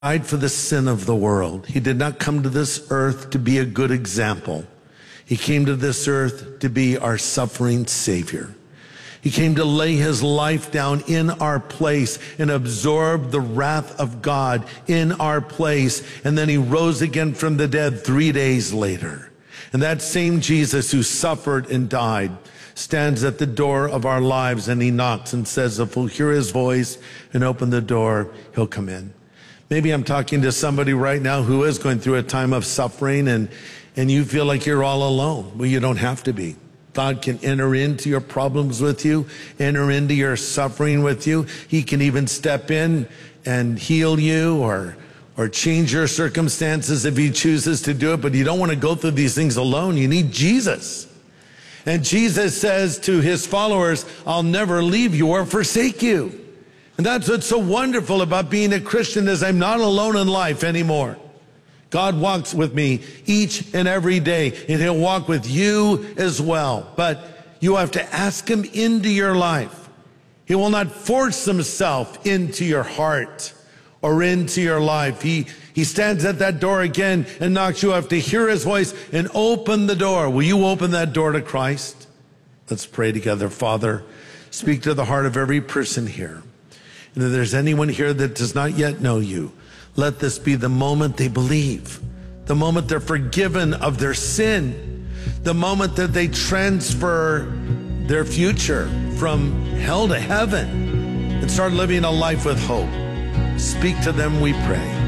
died for the sin of the world. He did not come to this earth to be a good example. He came to this earth to be our suffering Savior. He came to lay his life down in our place and absorb the wrath of God in our place. And then he rose again from the dead 3 days later. And that same Jesus who suffered and died stands at the door of our lives, and he knocks and says, if we'll hear his voice and open the door, he'll come in. Maybe I'm talking to somebody right now who is going through a time of suffering and you feel like you're all alone. Well, you don't have to be. God can enter into your problems with you, enter into your suffering with you. He can even step in and heal you or change your circumstances if he chooses to do it. But you don't want to go through these things alone. You need Jesus. And Jesus says to his followers, I'll never leave you or forsake you. And that's what's so wonderful about being a Christian, is I'm not alone in life anymore. God walks with me each and every day, and he'll walk with you as well. But you have to ask him into your life. He will not force himself into your heart or into your life. He stands at that door again and knocks. You have to hear his voice and open the door. Will you open that door to Christ? Let's pray together. Father, speak to the heart of every person here. And if there's anyone here that does not yet know you, let this be the moment they believe, the moment they're forgiven of their sin, the moment that they transfer their future from hell to heaven and start living a life with hope. Speak to them, we pray.